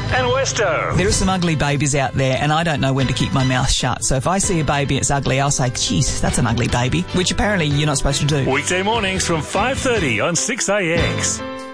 Matt and Westo. There are some ugly babies out there, and I don't know when to keep my mouth shut. So if I see a baby and it's ugly, I'll say, geez, that's an ugly baby, which apparently you're not supposed to do. Weekday mornings from 5:30 on 6AX.